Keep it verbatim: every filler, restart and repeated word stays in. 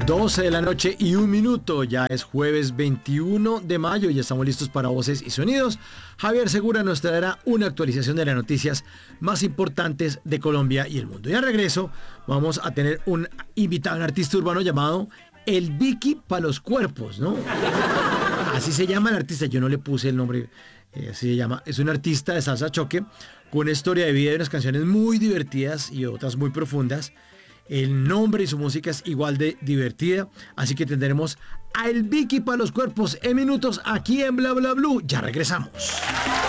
doce de la noche y un minuto, ya es jueves veintiuno de mayo y ya estamos listos para Voces y Sonidos. Javier Segura nos traerá una actualización de las noticias más importantes de Colombia y el mundo. Y al regreso vamos a tener un invitado, un artista urbano llamado El Vicky para los cuerpos, ¿no? Así se llama el artista, yo no le puse el nombre, eh, así se llama. Es un artista de salsa choque con una historia de vida y unas canciones muy divertidas y otras muy profundas. El nombre y su música es igual de divertida, así que tendremos a El Vicky para los cuerpos en minutos aquí en Bla Bla Blue. Ya regresamos.